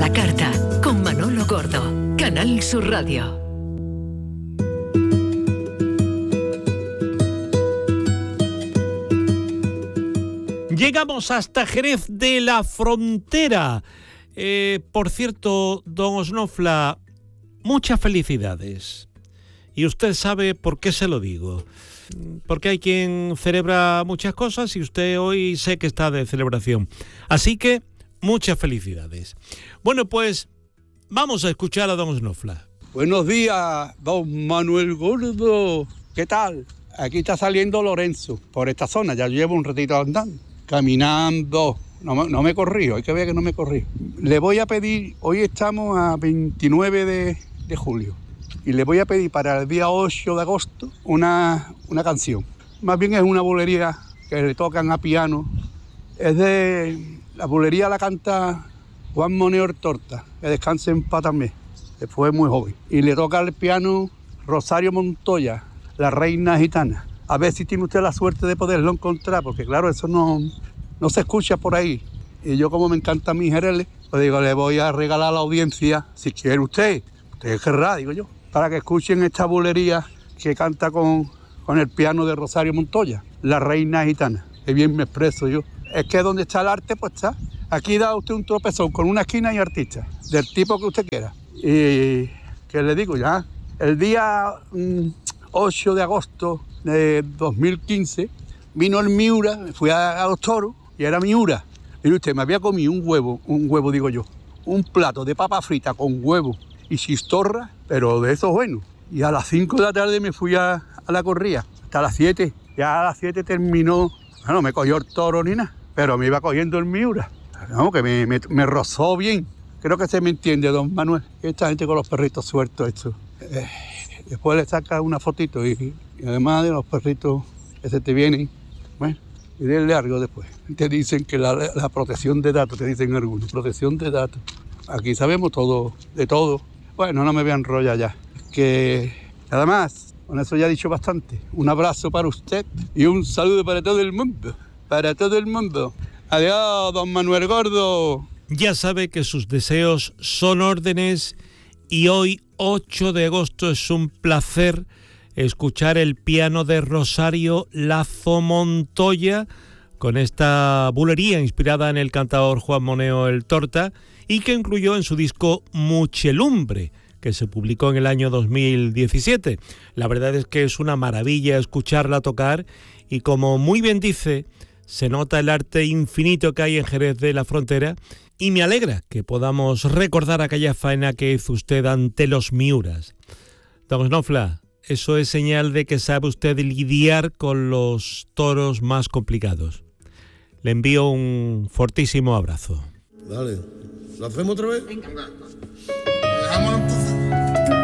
la carta, con Manolo Gordo, Canal Sur Radio. Llegamos hasta Jerez de la Frontera. Por cierto, don Osnofla, muchas felicidades. Y usted sabe por qué se lo digo. Porque hay quien celebra muchas cosas y usted hoy sé que está de celebración. Así que, muchas felicidades. Bueno, pues vamos a escuchar a don Osnofla. Buenos días, don Manuel Gordo. ¿Qué tal? Aquí está saliendo Lorenzo por esta zona. Ya llevo un ratito andando, caminando. No me corrí, hay que ver que no me corrí. Le voy a pedir, hoy estamos a 29 de julio, y le voy a pedir para el día 8 de agosto una canción. Más bien es una bulería que le tocan a piano. Es de... La bulería la canta Juan Moneo el Torta, que descanse en paz también, que fue muy joven. Y le toca al piano Rosario Montoya, La Reina Gitana. A ver si tiene usted la suerte de poderlo encontrar, porque claro, eso no se escucha por ahí. Y yo, como me encanta mi Jerez, pues digo, le voy a regalar a la audiencia, si quiere usted querrá, digo yo, para que escuchen esta bulería que canta con el piano de Rosario Montoya, La Reina Gitana. Que bien me expreso yo. Es que donde está el arte, pues está. Aquí da usted un tropezón con una esquina y artista, del tipo que usted quiera. Y que le digo ya, el día 8 de agosto de 2015 vino el Miura, fui a los toros y era Miura. Y usted, me había comido un huevo digo yo, un plato de papa frita con huevo y chistorra, pero de esos buenos. Y a las 5 de la tarde me fui a la corrida, hasta las 7. Ya a las 7 terminó, no me cogió el toro ni nada, pero me iba cogiendo el Miura. No, que me rozó bien. Creo que se me entiende, don Manuel. Esta gente con los perritos sueltos, esto. Después le saca una fotito y además de los perritos que se te vienen, bueno, y denle algo después. Te dicen que la protección de datos, te dicen algunos, protección de datos. Aquí sabemos todo, de todo. Bueno, no me voy a enrollar ya. Que nada más, con eso ya he dicho bastante. Un abrazo para usted y un saludo para todo el mundo. Para todo el mundo. Adiós, don Manuel Gordo. Ya sabe que sus deseos son órdenes y hoy, 8 de agosto, es un placer escuchar el piano de Rosario Lazo Montoya con esta bulería inspirada en el cantador Juan Moneo el Torta y que incluyó en su disco Muchelumbre, que se publicó en el año 2017. La verdad es que es una maravilla escucharla tocar y, como muy bien dice, se nota el arte infinito que hay en Jerez de la Frontera y me alegra que podamos recordar aquella faena que hizo usted ante los Miuras. Don Osnofla, eso es señal de que sabe usted lidiar con los toros más complicados. Le envío un fortísimo abrazo. Dale, ¿lo hacemos otra vez? Venga. Dejámoslo entonces.